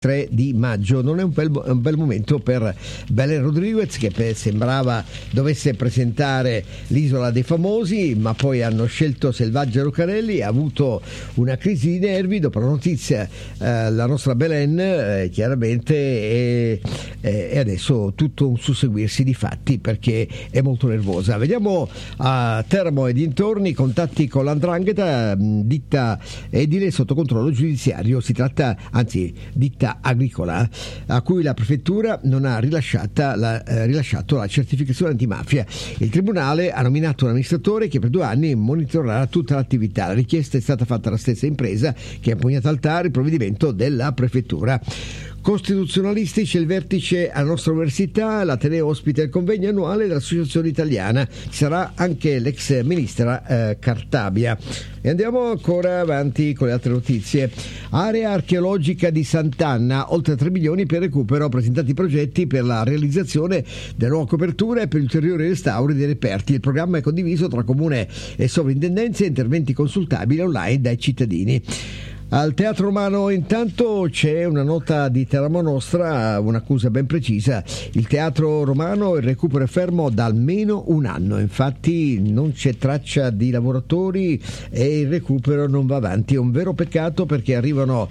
3 di maggio. Non è un bel momento per Belen Rodriguez, che sembrava dovesse presentare l'Isola dei Famosi, ma poi hanno scelto Selvaggia Lucarelli. Ha avuto una crisi di nervi dopo la notizia, la nostra Belen chiaramente è adesso tutto un susseguirsi di fatti, perché è molto nervosa. Vediamo a Teramo e dintorni contatti con l''ndrangheta, ditta edile sotto controllo giudiziario. Si tratta, anzi, ditta agricola, a cui la prefettura non ha rilasciato la certificazione antimafia. Il tribunale ha nominato un amministratore che per 2 anni monitorerà tutta l'attività. La richiesta è stata fatta alla stessa impresa, che ha impugnato al TAR il provvedimento della prefettura. Costituzionalistici il vertice alla nostra università, l'Ateneo ospita il convegno annuale dell'Associazione Italiana, ci sarà anche l'ex ministra Cartabia. E andiamo ancora avanti con le altre notizie. Area archeologica di Sant'Anna, oltre 3 milioni per recupero, presentati progetti per la realizzazione della nuova copertura e per ulteriori restauri dei reperti. Il programma è condiviso tra comune e sovrintendenze e interventi consultabili online dai cittadini. Al Teatro Romano intanto c'è una nota di Teramo Nostra, un'accusa ben precisa. Il Teatro Romano, il recupero è fermo da almeno 1 anno, infatti non c'è traccia di lavoratori e il recupero non va avanti. È un vero peccato, perché arrivano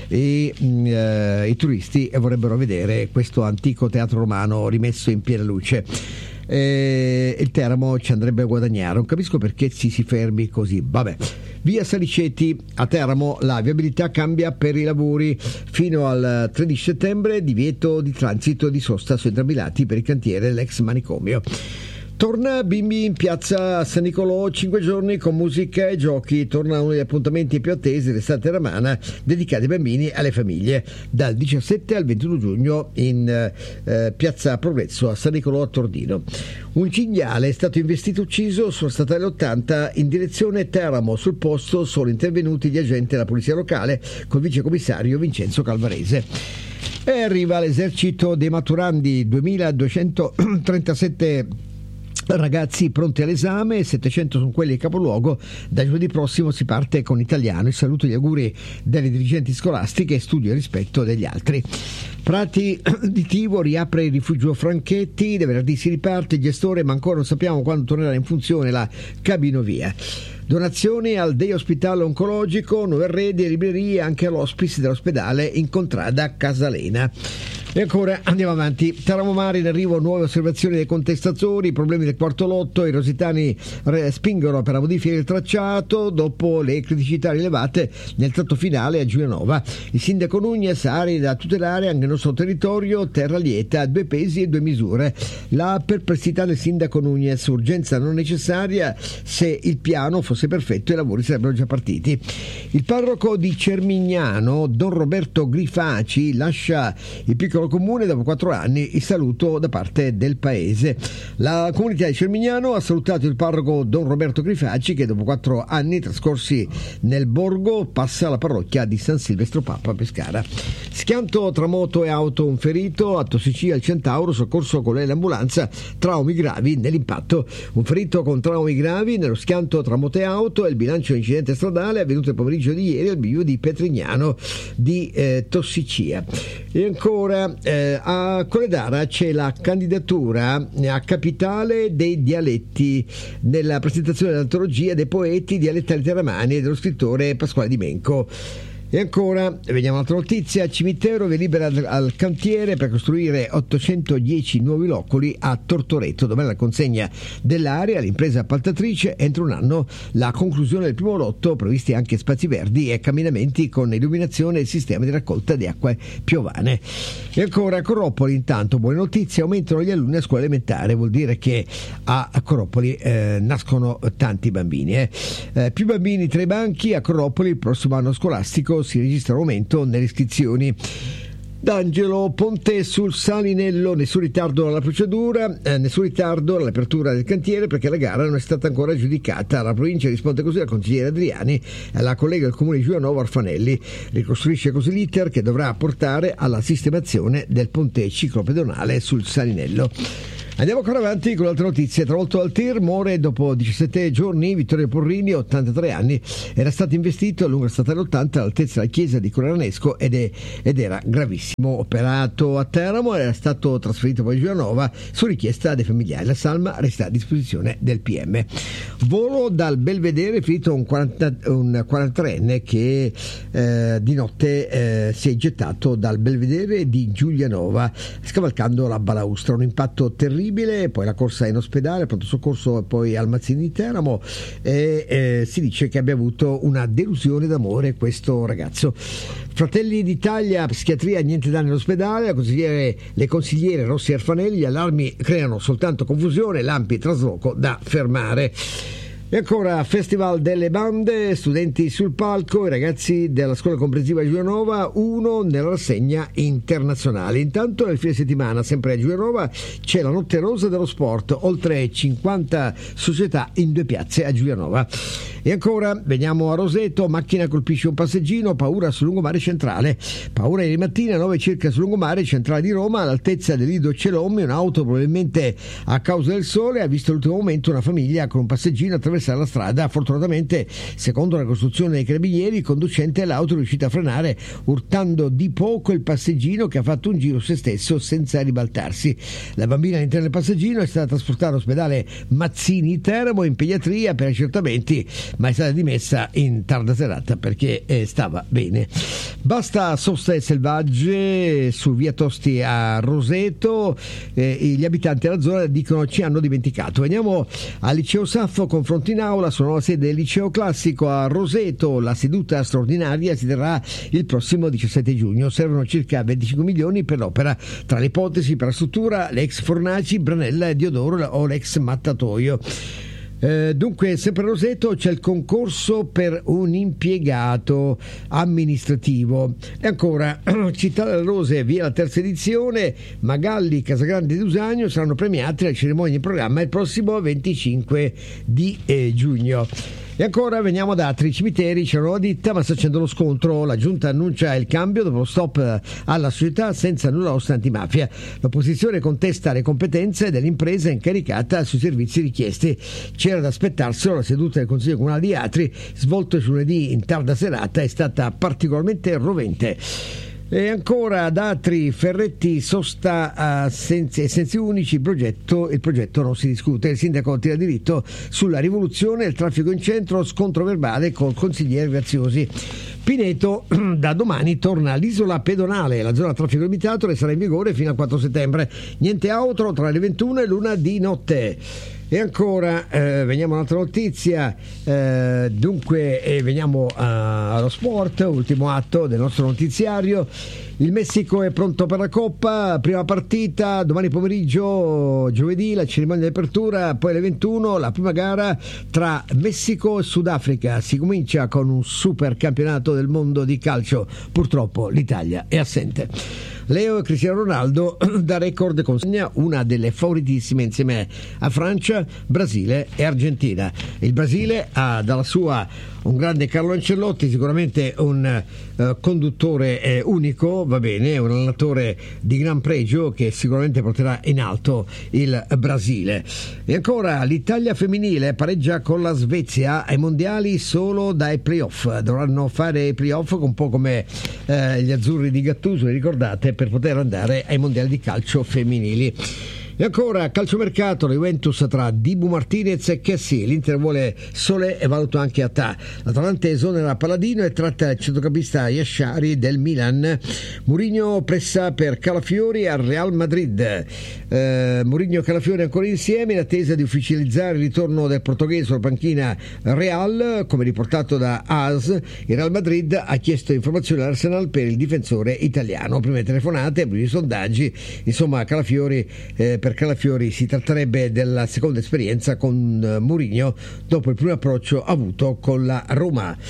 i turisti e vorrebbero vedere questo antico Teatro Romano rimesso in piena luce. Il Teramo ci andrebbe a guadagnare, non capisco perché ci si fermi così. Vabbè. Via Saliceti a Teramo, la viabilità cambia per i lavori. Fino al 13 settembre divieto di transito e di sosta su entrambi i lati per il cantiere dell'ex manicomio. Torna Bimbi in piazza San Nicolò, 5 giorni con musica e giochi. Torna uno degli appuntamenti più attesi dell'estate romana, dedicati ai bambini e alle famiglie, dal 17 al 21 giugno in piazza Progresso a San Nicolò a Tordino. Un cinghiale è stato investito e ucciso sulla statale 80 in direzione Teramo. Sul posto sono intervenuti gli agenti della polizia locale col vicecommissario Vincenzo Calvarese. E arriva l'esercito dei maturandi, 2237 ragazzi pronti all'esame, 700 sono quelli di capoluogo. Da giovedì prossimo si parte con italiano. Il saluto e gli auguri delle dirigenti scolastiche, studio e rispetto degli altri. Prati di Tivo riapre il rifugio Franchetti, da venerdì si riparte, il gestore, ma ancora non sappiamo quando tornerà in funzione la cabinovia. Donazioni al Day Ospitale Oncologico, nuove arredi e librerie anche all'hospice dell'ospedale in contrada Casalena. E ancora andiamo avanti. Teramo Mare, in arrivo nuove osservazioni dei contestatori, i problemi del quarto lotto, i rositani spingono per la modifica del tracciato dopo le criticità rilevate nel tratto finale a Giulianova. Il sindaco Nunez, aree da tutelare anche nel nostro territorio, terra lieta, 2 pesi e 2 misure. La perplessità del sindaco Nunez, urgenza non necessaria, se il piano fosse perfetto i lavori sarebbero già partiti. Il parroco di Cermignano, Don Roberto Grifaci, lascia il piccolo comune dopo 4 anni, il saluto da parte del paese. La comunità di Cermignano ha salutato il parroco Don Roberto Grifaci, che dopo 4 anni trascorsi nel borgo passa alla parrocchia di San Silvestro Papa a Pescara. Schianto tra moto e auto, un ferito, a Tossiccia al Centauro, soccorso con l'ambulanza, traumi gravi nell'impatto. Un ferito con traumi gravi nello schianto tra moto e auto, e il bilancio di incidente stradale avvenuto il pomeriggio di ieri al bivio di Petrignano di Tossiccia. E ancora a Colledara c'è la candidatura a capitale dei dialetti nella presentazione dell'antologia dei poeti dialettali teramani e dello scrittore Pasquale Di Menco. E ancora, vediamo un'altra notizia, cimitero via libera al cantiere per costruire 810 nuovi loculi a Tortoreto, dove la consegna dell'area all'impresa appaltatrice entro 1 anno, la conclusione del primo lotto, previsti anche spazi verdi e camminamenti con illuminazione e sistema di raccolta di acque piovane. E ancora a Coropoli, intanto buone notizie, aumentano gli alunni a scuola elementare, vuol dire che a Coropoli nascono tanti bambini. Più bambini tra i banchi a Coropoli, il prossimo anno scolastico si registra un aumento nelle iscrizioni. D'Angelo, ponte sul Salinello, nessun ritardo alla procedura, nessun ritardo all'apertura del cantiere perché la gara non è stata ancora aggiudicata. La provincia risponde così al consigliere Adriani e alla collega del comune di Giulianova Orfanelli. Ricostruisce così l'iter che dovrà portare alla sistemazione del ponte ciclopedonale sul Salinello. Andiamo ancora avanti con altre notizie. Travolto dal tir, muore dopo 17 giorni Vittorio Porrini, 83 anni, era stato investito lungo la statale 80 all'altezza della chiesa di Coleranesco ed era gravissimo. Operato a Teramo, era stato trasferito poi a Giulianova su richiesta dei familiari. La salma resta a disposizione del PM. Volo dal Belvedere, finito un 43enne che di notte si è gettato dal Belvedere di Giulianova scavalcando la balaustra. Un impatto terribile, poi la corsa in ospedale, pronto soccorso poi al Mazzini di Teramo, e si dice che abbia avuto una delusione d'amore questo ragazzo. Fratelli d'Italia, psichiatria, niente danni all'ospedale, le consigliere Rossi e Arfanelli, gli allarmi creano soltanto confusione, lampi trasloco da fermare. E ancora Festival delle bande, studenti sul palco, i ragazzi della scuola comprensiva di Giulianova, uno nella rassegna internazionale. Intanto nel fine settimana, sempre a Giulianova, c'è la Notte Rosa dello Sport, oltre 50 società in 2 piazze a Giulianova. E ancora veniamo a Roseto, macchina colpisce un passeggino, paura sul lungomare centrale. Paura ieri mattina, 9 circa sul lungomare centrale di Roma, all'altezza del Lido Celomi, un'auto probabilmente a causa del sole ha visto all'ultimo momento una famiglia con un passeggino attraversare la strada. Fortunatamente, secondo la costruzione dei carabinieri, il conducente dell'auto è riuscito a frenare urtando di poco il passeggino, che ha fatto un giro se stesso senza ribaltarsi. La bambina all'interno del passeggino è stata trasportata all'ospedale Mazzini Teramo in pediatria per accertamenti, ma è stata dimessa in tarda serata perché stava bene. Basta soste selvagge su via Tosti a Roseto, gli abitanti della zona dicono ci hanno dimenticato. Veniamo al liceo Saffo, confronto in aula sulla nuova sede del liceo classico a Roseto. La seduta straordinaria si terrà il prossimo 17 giugno. Servono circa 25 milioni per l'opera, tra le ipotesi per la struttura, le ex fornaci Branella e Diodoro o l'ex mattatoio. Dunque, sempre a Roseto c'è il concorso per un impiegato amministrativo. E ancora Città delle Rose, via la terza edizione, Magalli, Casagrande ed Usagno saranno premiati alla cerimonia in programma il prossimo 25 di giugno. E ancora veniamo ad altri cimiteri. C'è una nuova ditta ma sta facendo lo scontro. La giunta annuncia il cambio dopo lo stop alla società senza nulla osta antimafia. L'opposizione contesta le competenze dell'impresa incaricata sui servizi richiesti. C'era da aspettarselo. La seduta del Consiglio Comunale di Atri, svolto lunedì in tarda serata, è stata particolarmente rovente. E ancora ad Atri, Ferretti, sosta sensi unici, il progetto non si discute. Il sindaco tira diritto sulla rivoluzione del traffico in centro, scontro verbale col consigliere Graziosi. Pineto, da domani torna all'isola pedonale, la zona a traffico limitato sarà in vigore fino al 4 settembre. Niente auto tra le 21 e l'1 di notte. E ancora veniamo a un'altra notizia, veniamo allo sport, ultimo atto del nostro notiziario. Il Messico è pronto per la Coppa, prima partita domani pomeriggio, giovedì, la cerimonia di apertura, poi alle 21 la prima gara tra Messico e Sudafrica. Si comincia con un super campionato del mondo di calcio, purtroppo l'Italia è assente. Leo e Cristiano Ronaldo da record consegna una delle favoritissime insieme a Francia, Brasile e Argentina. Il Brasile ha dalla sua un grande Carlo Ancelotti, sicuramente un conduttore unico, va bene, un allenatore di gran pregio che sicuramente porterà in alto il Brasile. E ancora l'Italia femminile pareggia con la Svezia ai mondiali solo dai playoff. Dovranno fare i playoff un po' come gli azzurri di Gattuso, ricordate, per poter andare ai mondiali di calcio femminili. E ancora calciomercato, la Juventus tra Dibu Martinez e Kessie. L'Inter vuole Solé e valuta anche Atà. L'Atalanta esonera Palladino e tratta il centrocampista Yashari del Milan. Mourinho pressa per Calafiori al Real Madrid. Mourinho e Calafiori ancora insieme in attesa di ufficializzare il ritorno del portoghese sulla panchina Real. Come riportato da AS, il Real Madrid ha chiesto informazioni all'Arsenal per il difensore italiano. Prime telefonate, primi sondaggi, insomma per Calafiori si tratterebbe della seconda esperienza con Mourinho dopo il primo approccio avuto con la Roma.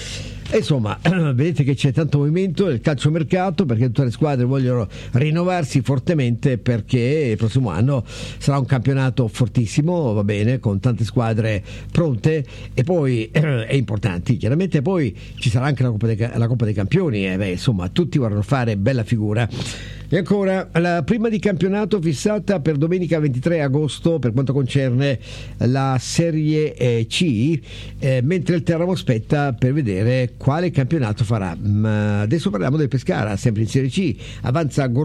Insomma, vedete che c'è tanto movimento nel calciomercato, perché tutte le squadre vogliono rinnovarsi fortemente, perché il prossimo anno sarà un campionato fortissimo, va bene, con tante squadre pronte e poi e importanti. Chiaramente poi ci sarà anche la Coppa dei Campioni, insomma, tutti vorranno fare bella figura. E ancora la prima di campionato fissata per domenica 23 agosto per quanto concerne la Serie C, mentre il Teramo aspetta per vedere quale campionato farà. Ma adesso parliamo del Pescara, sempre in Serie C. Avanza